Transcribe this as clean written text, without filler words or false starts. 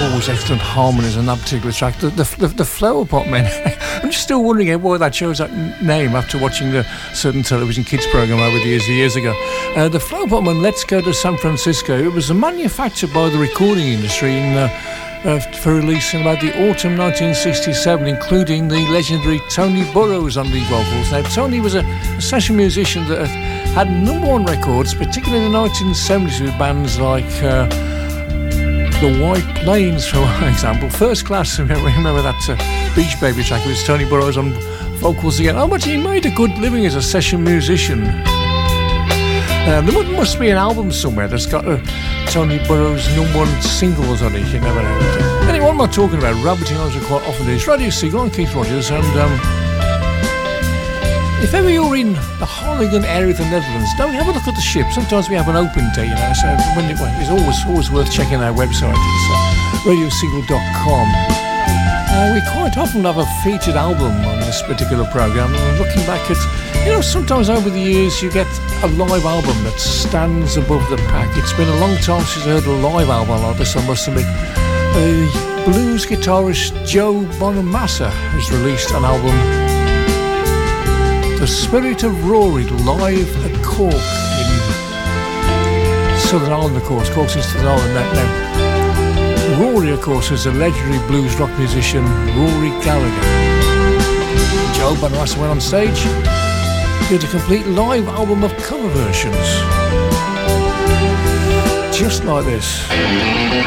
always excellent harmonies on that particular track. The Flower Pot Men. I'm just still wondering why they chose that name after watching the certain television kids program over the years ago. The Flower Pot Men, Let's Go to San Francisco. It was manufactured by the recording industry for release in about the autumn 1967, including the legendary Tony Burrows on lead vocals. Now, Tony was a session musician that had number one records, particularly in the 1970s with bands like the White Plains, for example. First Class, remember that Beach Baby track with Tony Burrows on vocals again. Oh, but he made a good living as a session musician. There must be an album somewhere that's got Tony Burrows' number one singles on it. You never know. Anyway, what am I talking about? Rabbiting on quite often is Radio Seagull and Keith Rogers. And if ever you're in the Groningen area of the Netherlands, don't have a look at the ship. Sometimes we have an open day, you know. So it's always worth checking our website. It's radioseagull.com. We quite often have a featured album on this particular programme. And looking back at, sometimes over the years you get a live album that stands above the pack. It's been a long time since I heard a live album like this, I must admit. Blues guitarist Joe Bonamassa has released an album, The Spirit of Rory, live at Cork in Southern Ireland, of course. Cork's in Southern Ireland now. Rory, of course, is a legendary blues rock musician, Rory Gallagher. Joe Bonamassa went on stage, did a complete live album of cover versions, just like this.